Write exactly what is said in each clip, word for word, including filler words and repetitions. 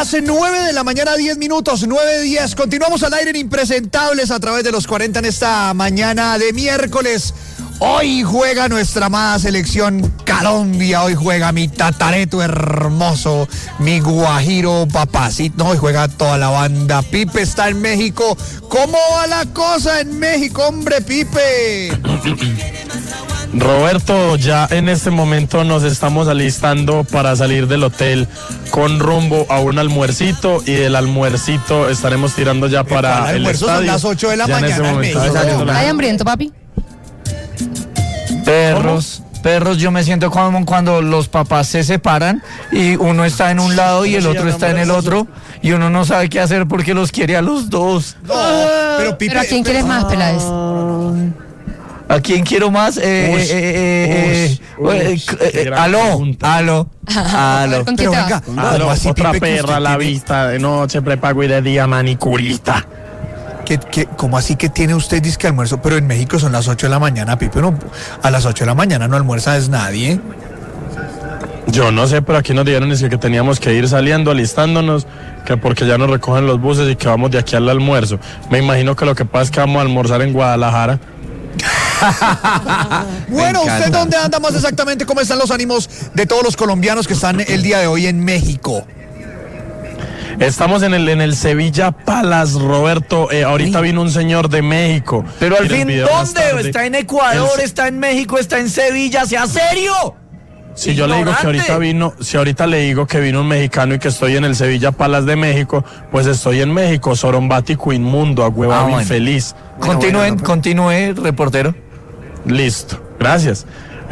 las nueve de la mañana, diez minutos, nueve diez. Continuamos al aire en Impresentables a través de los cuarenta en esta mañana de miércoles. Hoy juega nuestra amada selección Colombia, hoy juega mi tatareto hermoso, mi guajiro papacito, hoy juega toda la banda. Pipe está en México. ¿Cómo va la cosa en México, hombre, Pipe? Roberto, ya en este momento nos estamos alistando para salir del hotel con rumbo a un almuercito, y del almuercito estaremos tirando ya para el, el estadio. Son las ocho de la ya mañana en, en México. ¿Hay hambriento, papi? Perros, ¿Cómo? perros, yo me siento como cuando los papás se separan y uno está en un lado y el otro está en el otro y uno no sabe qué hacer porque los quiere a los dos. No, pero, Pipe, ¿Pero a quién quieres más, Peláez? ¿A quién quiero más? Eh, Ush, eh, eh, ush, eh, ush, eh, eh, aló, aló, aló. ¿Con quién te vas? Aló, así, otra Pipe, que perra a usted la tiene? vista, de noche prepago y de día manicurista. ¿Qué, qué, ¿Cómo así que tiene usted disque almuerzo? Pero en México son las ocho de la mañana, Pipe. No, a las ocho de la mañana no almuerza es nadie. Yo no sé, pero aquí nos dijeron es que teníamos que ir saliendo, alistándonos, que porque ya nos recogen los buses y que vamos de aquí al almuerzo. Me imagino que lo que pasa es que vamos a almorzar en Guadalajara. Bueno, ¿usted dónde anda más exactamente? ¿Cómo están los ánimos de todos los colombianos que están el día de hoy en México? Estamos en el en el Sevilla Palace, Roberto. Eh, ahorita Sí. vino un señor de México. Pero al Mira el fin, video más ¿dónde? tarde. ¿Está en Ecuador? El- ¿Está en México? ¿Está en Sevilla? ¡Sea serio! Si yo le digo que ahorita vino, si ahorita le digo que vino un mexicano y que estoy en el Sevilla Palace de México, pues estoy en México, sorombático, inmundo, agüevado, Ah, bueno. infeliz. Continúe, bueno, no, continúe, reportero. Listo, gracias.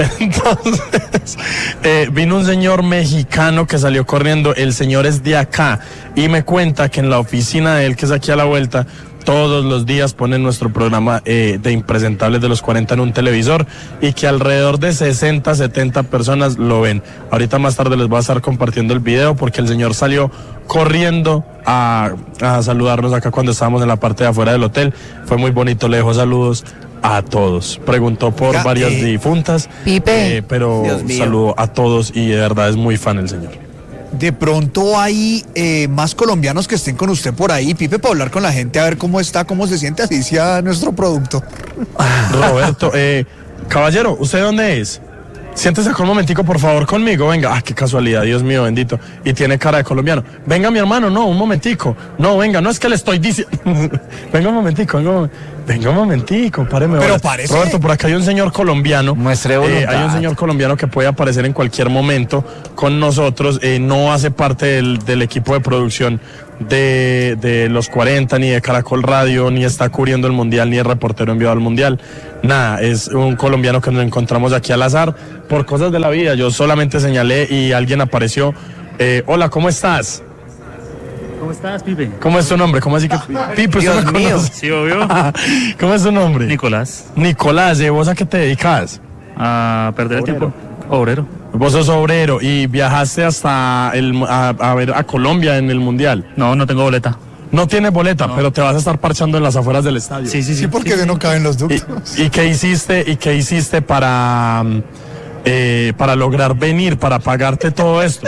Entonces, eh, vino un señor mexicano que salió corriendo. El señor es de acá y me cuenta que en la oficina de él, que es aquí a la vuelta, todos los días ponen nuestro programa eh, de Impresentables de los cuarenta en un televisor, y que alrededor de sesenta, setenta personas lo ven. Ahorita más tarde les voy a estar compartiendo el video porque el señor salió corriendo a, a saludarnos acá cuando estábamos en la parte de afuera del hotel. Fue muy bonito, le dejó saludos a todos. Preguntó por Oiga, varias eh, difuntas, Pipe. eh, pero Dios mío. saludó a todos y de verdad es muy fan el señor. De pronto hay eh, más colombianos que estén con usted por ahí, Pipe, para hablar con la gente, a ver cómo está, cómo se siente, así sea nuestro producto. Roberto, eh, caballero, ¿usted de dónde es? Siéntese acá un momentico, por favor, conmigo. Venga, ah, qué casualidad, Dios mío, bendito. Y tiene cara de colombiano. Venga, mi hermano, no, un momentico. No, venga, no es que le estoy diciendo. Venga un momentico, venga un momentico. Venga un momentico, páreme. Pero bolas. parece- Roberto, por acá hay un señor colombiano. Muestre Eh, voluntad. hay un señor colombiano que puede aparecer en cualquier momento con nosotros. Eh, no hace parte del, del equipo de producción de, de los cuarenta, ni de Caracol Radio, ni está cubriendo el Mundial, ni es reportero enviado al Mundial. Nada, es un colombiano que nos encontramos aquí al azar por cosas de la vida. Yo solamente señalé y alguien apareció. Eh, hola, ¿cómo estás? ¿Cómo estás, Pipe? ¿Cómo es tu nombre? ¿Cómo así que Pipe, usted Dios me mío. conoce? Sí, obvio. ¿Cómo es tu nombre? Nicolás, Nicolás, ¿y vos a qué te dedicas? a perder el tiempo. Obrero. Vos sos obrero y viajaste hasta el, a, a ver a Colombia en el Mundial. No, no tengo boleta. No tiene boleta, No. pero te vas a estar parchando en las afueras del estadio. Sí, sí, sí. Sí, porque sí, no sí. caben los ¿Y, ductos. y qué hiciste y qué hiciste para mm, eh, para lograr venir, para pagarte todo esto?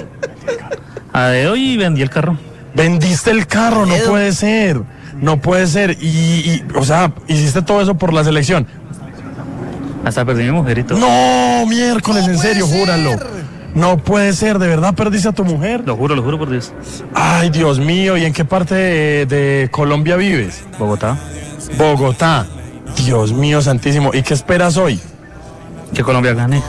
A dedo y vendí el carro. Vendiste el carro, no puede ser, no puede ser. Y, y, o sea, hiciste todo eso por la selección. Hasta perdí a mi mujer y todo. No, miércoles, en serio, júralo. No puede ser, ¿de verdad perdiste a tu mujer? Lo juro, lo juro por Dios. Ay, Dios mío, ¿y en qué parte de, de Colombia vives? Bogotá. Bogotá. Dios mío santísimo. ¿Y qué esperas hoy? Que Colombia gane.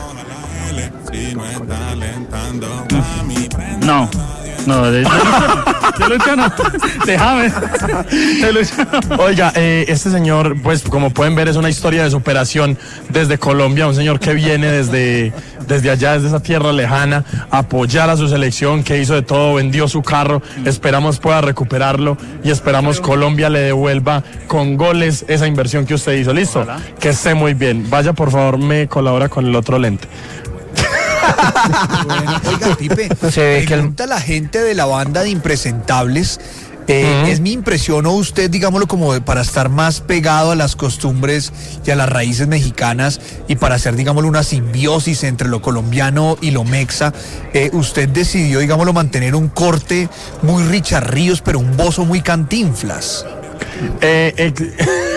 No. No, de, de, de Luciano. Déjame. De Luciano. Oiga, eh, este señor, pues como pueden ver, es una historia de superación desde Colombia, un señor que viene desde, desde allá, desde esa tierra lejana, a apoyar a su selección, que hizo de todo, vendió su carro, esperamos pueda recuperarlo y esperamos Colombia le devuelva con goles esa inversión que usted hizo. ¿Listo? Ojalá. Que esté muy bien. Vaya, por favor, me colabora con el otro lente. Bueno, oiga, Pipe, Se ve que el- pregunta la gente de la banda de Impresentables Eh, Uh-huh. Es mi impresión, o usted, digámoslo, como de- para estar más pegado a las costumbres y a las raíces mexicanas y para hacer, digámoslo, una simbiosis entre lo colombiano y lo mexa, eh, usted decidió, digámoslo, mantener un corte muy Richard Ríos, pero un bozo muy Cantinflas. Eh, ex-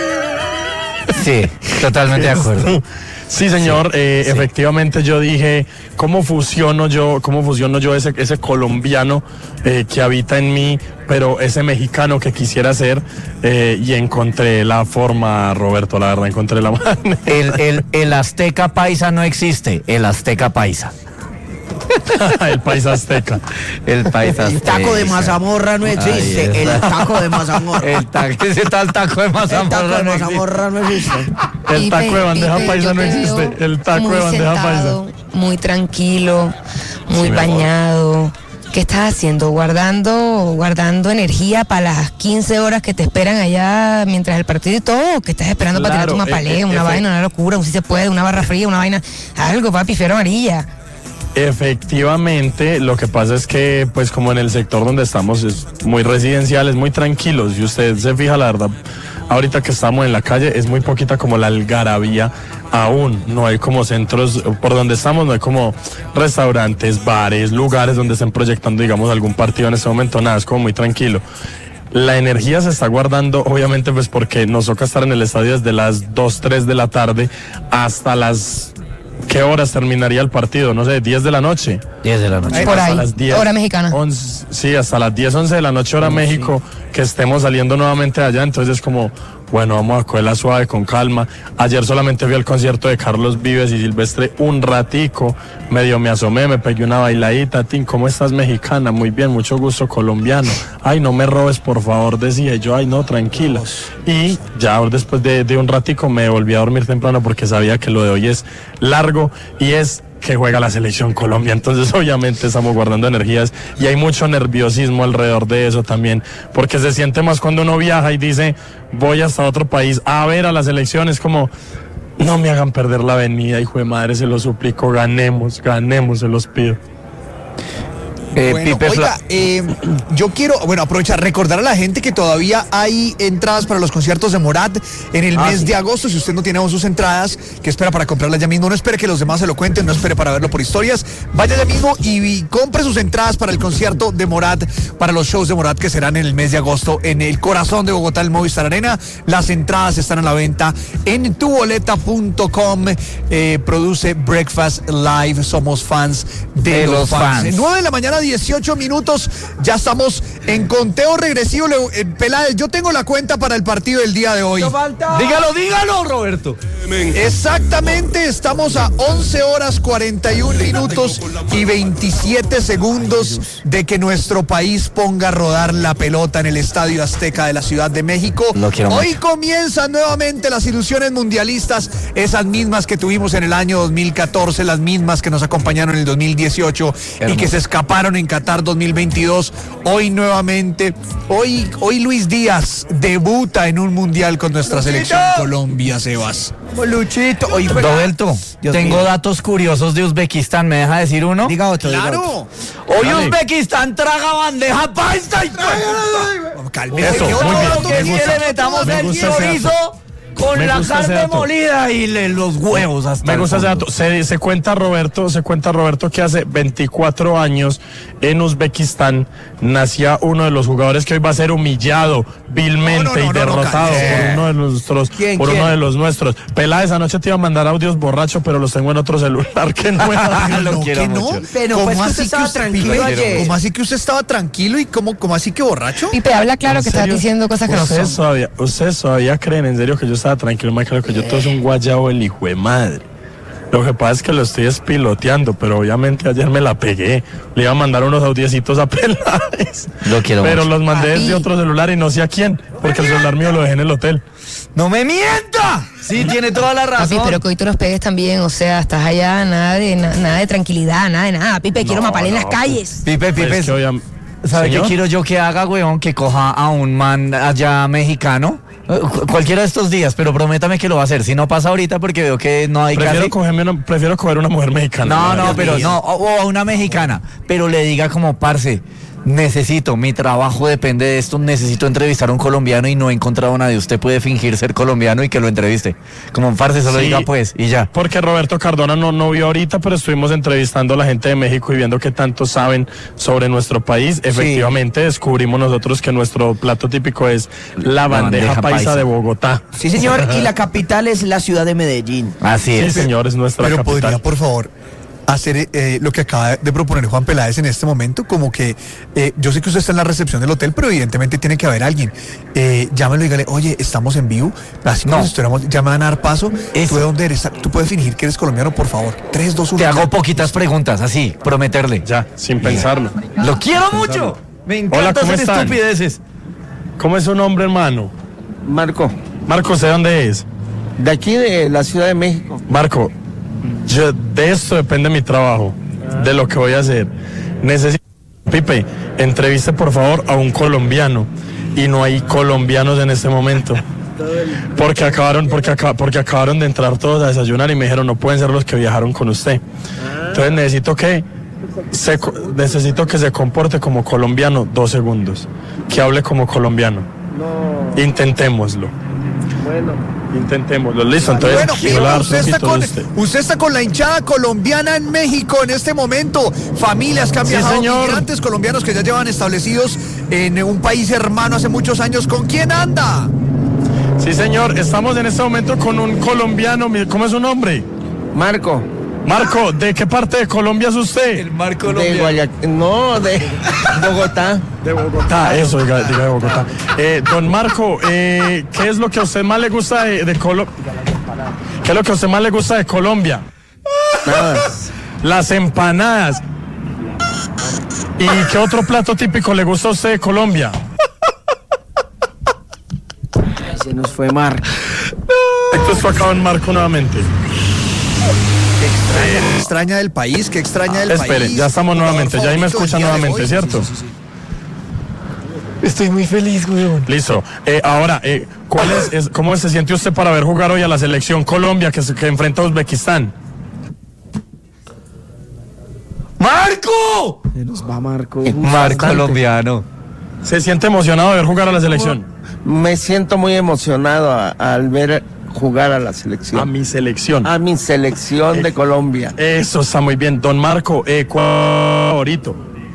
Sí, totalmente de acuerdo. Sí, señor, Sí, eh, sí. efectivamente yo dije, ¿cómo fusiono yo, cómo fusiono yo ese, ese colombiano eh, que habita en mí, pero ese mexicano que quisiera ser? Eh, y encontré la forma, Roberto, la verdad, encontré la manera. El, el, el azteca paisa no existe, el azteca paisa. El país azteca. El paisa El taco de mazamorra no existe. Ahí El está. taco de mazamorra. El taco, ese tal taco de El taco mazamorra de no existe. mazamorra no existe. El Pipe, taco de bandeja Pipe, paisa yo no te existe. veo El taco muy de bandeja sentado, paisa. muy tranquilo, muy Sí, mi amor. bañado. ¿Qué estás haciendo? ¿Guardando guardando energía para las quince horas que te esperan allá mientras el partido y todo? ¿O que estás esperando para Claro, tirarte una eh, palea, eh, una efe- vaina, una locura, un si se puede, una barra fría, una vaina, algo, papi, fiero amarilla? Efectivamente, lo que pasa es que, pues como en el sector donde estamos es muy residencial, es muy tranquilos. Y usted se fija, la verdad, ahorita que estamos en la calle, es muy poquita como la algarabía aún. No hay como centros, por donde estamos, no hay como restaurantes, bares, lugares donde estén proyectando, digamos, algún partido en este momento. Nada, es como muy tranquilo. La energía se está guardando, obviamente, pues porque nos toca estar en el estadio desde las dos, tres de la tarde hasta las... ¿Qué horas terminaría el partido? No sé, diez de la noche. diez de la noche. Por Hasta ahí, las diez, hora mexicana. once, sí, hasta las diez, once de la noche hora México, que estemos saliendo nuevamente de allá, entonces es como, bueno, vamos a cogerla suave, con calma. Ayer solamente fui al concierto de Carlos Vives y Silvestre un ratico, medio me asomé, me pegué una bailadita. Tim, ¿cómo estás, mexicana? Muy bien, mucho gusto, colombiano. Ay, no me robes, por favor, decía y yo, ay, no, tranquila. Y ya después de, de un ratico me volví a dormir temprano porque sabía que lo de hoy es largo y es que juega la selección Colombia, entonces obviamente estamos guardando energías y hay mucho nerviosismo alrededor de eso también, porque se siente más cuando uno viaja y dice, voy hasta otro país a ver a la selección, es como, no me hagan perder la avenida, hijo de madre, se lo suplico, ganemos, ganemos, se los pido. Eh, Bueno, Pipe oiga, Fla- eh, yo quiero, bueno, aprovechar, recordar a la gente que todavía hay entradas para los conciertos de Morat en el mes de agosto. Si usted no tiene aún sus entradas, que espera para comprarlas ya mismo, no espere que los demás se lo cuenten, no espere para verlo por historias, vaya ya mismo y, y compre sus entradas para el concierto de Morat, para los shows de Morat que serán en el mes de agosto en el corazón de Bogotá, el Movistar Arena. Las entradas están a la venta en tu boleta punto com. Eh, produce Breakfast Live, somos fans de, De los, los fans. fans. nueve de la mañana, dieciocho minutos, ya estamos en conteo regresivo. Le- eh, Peláez, yo tengo la cuenta para el partido del día de hoy. Dígalo, dígalo, Roberto. Exactamente, estamos a once horas cuarenta y un minutos y veintisiete segundos de que nuestro país ponga a rodar la pelota en el Estadio Azteca de la Ciudad de México. Lo quiero Hoy mucho. comienzan nuevamente las ilusiones mundialistas, esas mismas que tuvimos en el año dos mil catorce, las mismas que nos acompañaron en el dos mil dieciocho y Hermoso. que se escaparon en Qatar dos mil veintidós. Hoy nuevamente, hoy, hoy Luis Díaz debuta en un mundial con nuestra selección Colombia, Sebas. Luchito. Oye, pues, Roberto, Dios tengo mío. datos curiosos de Uzbekistán, ¿me deja decir uno? Diga otro, diga otro. ¡Claro! Hoy Dale. Uzbekistán traga bandeja paisa y Cálmese, Eso, ¿qué muy otro bien, dato me que tiene? gusta. le metamos Me el gusta ese chorizo dato. con Me la gusta ese carne dato. molida y le- los huevos hasta Me el gusta ese fondo. dato. Se, se cuenta Roberto, se cuenta Roberto que hace veinticuatro años en Uzbekistán nacía uno de los jugadores que hoy va a ser humillado vilmente No, no, no, y no, no, derrotado cállese. por uno de nuestros, ¿Quién, por quién? uno de los nuestros. Peláez, anoche te iba a mandar audios borracho, pero los tengo en otro celular que no era. Lo No, quiero que no. mucho. Pero, ¿Cómo pues, que usted así que estaba usted, tranquilo Pipe, ayer. ¿Cómo así que usted estaba tranquilo y cómo, cómo así que borracho? Pipe, habla claro ¿En que estás serio? diciendo cosas que no Ustedes son. todavía, ustedes todavía creen en serio que yo estaba tranquilo, más claro que yo todo es un guayabo el hijo de madre. Lo que pasa es que lo estoy espiloteando, pero obviamente ayer me la pegué. Le iba a mandar unos audiecitos a Peláez. Lo quiero Pero mucho. los mandé Papi. desde otro celular y no sé a quién, porque el celular mío lo dejé en el hotel. ¡No me mienta! Sí, tiene toda la razón. Papi, pero que hoy tú los pegues también, o sea, estás allá, nada de, na- nada de tranquilidad, nada de nada. Pipe, quiero No, mapalé en no, las calles. Pipe, Pipe, Pues que obvia- ¿sabe qué ¿Señor? quiero yo que haga, weón? Que coja a un man allá mexicano. Eh, cu- Cualquiera de estos días, pero prométame que lo va a hacer. Si no pasa ahorita porque veo que no hay Prefiero, casi... cogerme una, prefiero coger una mujer mexicana. No, la no, verdad. pero no, o, o a una mexicana, pero le diga como, parce, necesito, mi trabajo depende de esto, necesito entrevistar a un colombiano y no he encontrado a nadie. Usted puede fingir ser colombiano y que lo entreviste. Como en farce, solo Sí. diga pues, y ya. Porque Roberto Cardona no, no vio ahorita, pero estuvimos entrevistando a la gente de México y viendo qué tanto saben sobre nuestro país. Efectivamente, descubrimos nosotros que nuestro plato típico es la bandeja, bandeja paisa, paisa. de Bogotá. Sí, señor, y la capital es la ciudad de Medellín. Así Sí, es. señor, es nuestra Pero capital. podría, por favor, hacer eh, lo que acaba de proponer Juan Peláez en este momento, como que eh, yo sé que usted está en la recepción del hotel, pero evidentemente tiene que haber alguien. Eh, llámelo y dígale, oye, estamos en vivo, así como No. si estuviéramos, ya me van a dar paso. Eso. ¿Tú de dónde eres? Tú puedes fingir que eres colombiano, por favor. tres, dos, uno. Te hago poquitas preguntas, así, prometerle. Ya, sin pensarlo. Lo quiero mucho. Me encanta Hola, ¿cómo hacer están? estupideces. ¿Cómo es su nombre, hermano? Marco, Marco, ¿de dónde es? de aquí de la Ciudad de México. Marco, yo, de esto depende mi trabajo, de lo que voy a hacer. Necesito, Pipe, entreviste por favor a un colombiano. Y no hay colombianos en este momento. Porque acabaron, porque, aca- porque acabaron de entrar todos a desayunar y me dijeron, no pueden ser los que viajaron con usted. Entonces necesito que se, co- necesito que se comporte como colombiano dos segundos. Que hable como colombiano. Intentémoslo. Intentémoslo. Listo, entonces Bueno, yo le voy a dar usted está, truquitos con, de usted. usted está con la hinchada colombiana en México en este momento. Familias que han Sí, viajado, señor. migrantes colombianos que ya llevan establecidos en un país hermano hace muchos años. ¿Con quién anda? Sí, señor, estamos en este momento con un colombiano. mi- ¿Cómo es su nombre? Marco, Marco, ¿de qué parte de Colombia es usted? Marco de Guayaquil, no, de Bogotá. De Bogotá, eso, diga, diga de Bogotá. Eh, don Marco, eh, ¿qué es lo que a usted más le gusta de, de Colombia? ¿Qué es lo que a usted más le gusta de Colombia? Nada. Las empanadas. ¿Y qué otro plato típico le gusta a usted de Colombia? Ay, se nos fue Marco. Esto es acá en Marco nuevamente. ¿Qué extraña del país? ¿Qué extraña del Espere, país? ya estamos Jugador nuevamente, ya ahí me favorito escuchan del día de nuevamente, hoy. ¿cierto? Sí, sí, sí, sí. Estoy muy feliz, weón. Listo. Eh, ahora, eh, ¿cuál es, es- ¿cómo se siente usted para ver jugar hoy a la selección Colombia que, se- que enfrenta a Uzbekistán? ¡Marco! Se nos va Marco. Marco Bastante. colombiano. ¿Se siente emocionado de ver jugar a la selección? Me siento muy emocionado a- al ver jugar a la selección. A mi selección. A mi selección de Colombia. Eso está muy bien. Don Marco, eh, ¿cuál favorito?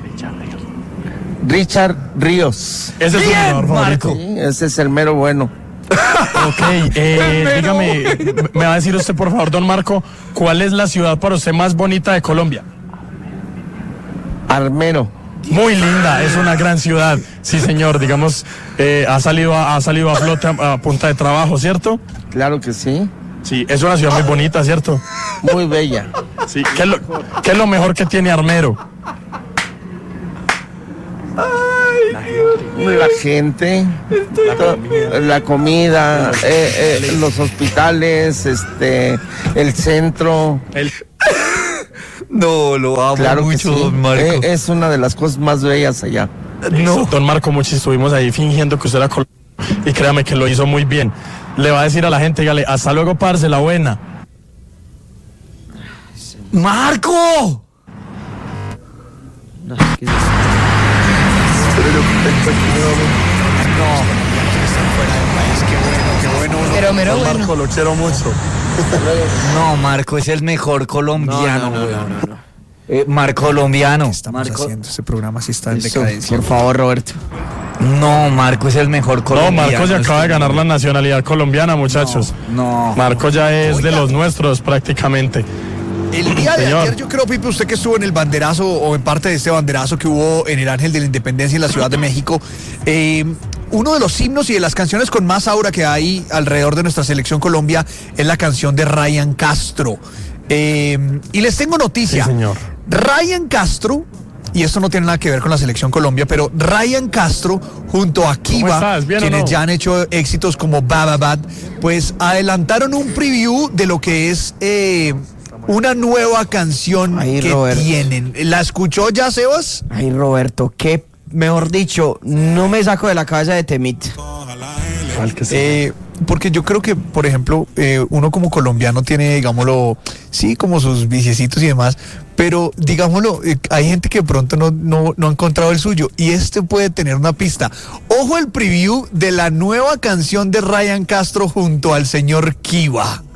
Richard Ríos. Ese es su Bien, jugador favorito. Marco. Sí, ese es el mero bueno. Ok, eh, dígame, me va a decir usted por favor, don Marco, ¿cuál es la ciudad para usted más bonita de Colombia? Armero. Muy linda, es una gran ciudad. Sí, señor, digamos, eh, ha salido a, ha salido a flote a, a punta de trabajo, ¿cierto? Claro que sí. Sí, es una ciudad muy bonita, ¿cierto? Muy bella. Sí, ¿qué es lo, qué es lo mejor que tiene Armero? La gente, to- la comida, eh, eh, los hospitales, este, el centro. El- No, lo amo Claro que mucho, sí. don Marco. Eh, es una de las cosas más bellas allá. No. Don Marco Muchi, estuvimos ahí fingiendo que usted era colombiano y créame que lo hizo muy bien. Le va a decir a la gente, dígale, hasta luego, parce, la buena. ¡Marco! Pero mero bueno. Marco, lo quiero mucho. No, Marco es el mejor colombiano, weón. Eh, Marco colombiano. Estamos Marco- haciendo este programa si está en Eso, decadencia. por favor, Roberto. No, Marco es el mejor No, colombiano. Marco se acaba de ganar la nacionalidad colombiana, muchachos. No. Marco ya es de Oiga. los nuestros prácticamente. El día de Señor. ayer, yo creo, Pipe, usted que estuvo en el banderazo o en parte de este banderazo que hubo en el Ángel de la Independencia en la Ciudad de México, eh, uno de los himnos y de las canciones con más aura que hay alrededor de nuestra selección Colombia es la canción de Ryan Castro. Eh, y les tengo noticia. Sí, señor. Ryan Castro, y esto no tiene nada que ver con la selección Colombia, pero Ryan Castro junto a Kiva, estás? ¿Bien o quienes no? ya han hecho éxitos como Baba Bad, pues adelantaron un preview de lo que es eh, una nueva canción Ahí, que Roberto. tienen. ¿La escuchó ya, Sebas? Ay, Roberto, qué, mejor dicho, no me saco de la cabeza de Temit. Eh, porque yo creo que, por ejemplo, eh, uno como colombiano tiene, digámoslo, sí, como sus viciecitos y demás, pero digámoslo, eh, hay gente que de pronto no, no, no ha encontrado el suyo y este puede tener una pista. Ojo el preview de la nueva canción de Ryan Castro junto al señor Kiva.